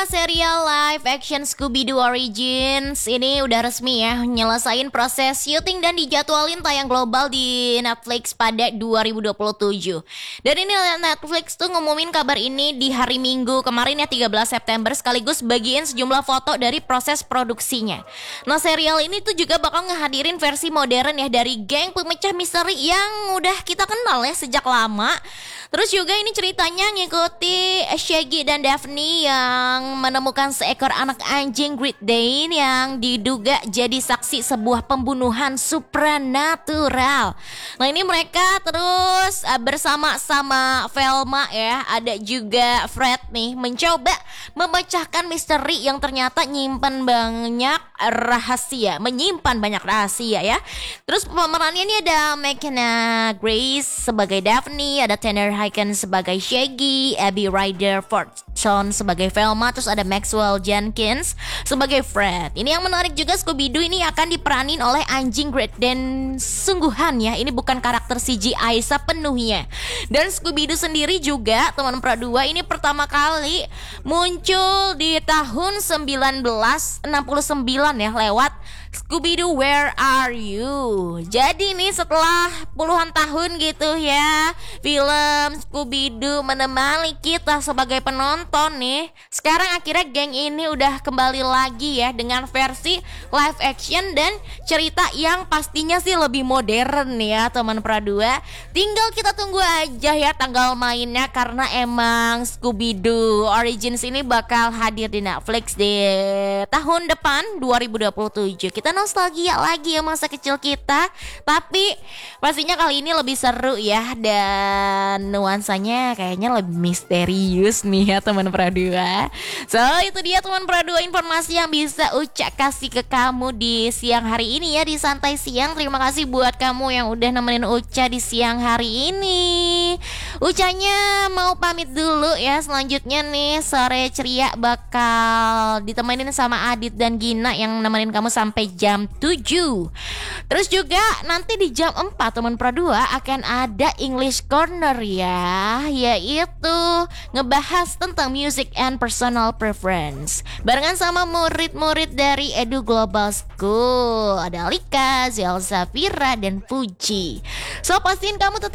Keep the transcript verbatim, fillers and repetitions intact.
Serial live action Scooby-Doo Origins ini udah resmi ya nyelesain proses syuting dan dijadwalin tayang global di Netflix pada dua ribu dua puluh tujuh. Dan ini Netflix tuh ngumumin kabar ini di hari Minggu kemarin ya, tiga belas September, sekaligus bagiin sejumlah foto dari proses produksinya. Nah, serial ini tuh juga bakal ngehadirin versi modern ya dari geng pemecah misteri yang udah kita kenal ya sejak lama. Terus juga ini ceritanya ngikuti Shaggy dan Daphne yang menemukan seekor anak anjing Great Dane yang diduga jadi saksi sebuah pembunuhan supranatural. Nah, ini mereka terus uh, bersama-sama Velma ya, ada juga Fred nih, mencoba memecahkan misteri yang ternyata nyimpan banyak rahasia, menyimpan banyak rahasia ya. Terus pemerannya ini ada McKenna Grace sebagai Daphne, ada Tanner Hyken sebagai Shaggy, Abby Ryder Fortune sebagai Velma, terus ada Maxwell Jenkins sebagai Fred. Ini yang menarik juga, Scooby-Doo ini akan diperanin oleh anjing Great Dane sungguhan ya. Ini bukan karakter C G I sepenuhnya. Dan Scooby-Doo sendiri juga teman Pro dua ini pertama kali muncul di tahun seribu sembilan ratus enam puluh sembilan ya, lewat Scooby-Doo Where Are You. Jadi nih setelah puluhan tahun gitu ya, film Scooby-Doo menemani kita sebagai penonton nih, sekarang akhirnya geng ini udah kembali lagi ya dengan versi live action dan cerita yang pastinya sih lebih modern ya teman Pro dua. Tinggal kita tunggu aja ya tanggal mainnya, karena emang Scooby-Doo Origins ini bakal hadir di Netflix di tahun depan dua ribu dua puluh tujuh. Kita nostalgia lagi ya masa kecil kita, tapi pastinya kali ini lebih seru ya, dan nuansanya kayaknya lebih misterius nih ya teman Pro dua. So itu dia teman Pro dua, informasi yang bisa Uca kasih ke kamu di siang hari ini ya, di Santai Siang. Terima kasih buat kamu yang udah nemenin Uca di siang hari ini. Ucanya mau pamit dulu ya, selanjutnya nih sore ceria bakal ditemenin sama Adit dan Gina yang nemenin kamu sampai jam tujuh. Terus juga nanti di jam empat teman Pro dua akan ada English Corner ya, yaitu ngebahas tentang music and personal preference barengan sama murid-murid dari Edu Global School. Ada Alika, Zelsa, Vira, dan Puji. So pastiin kamu tetap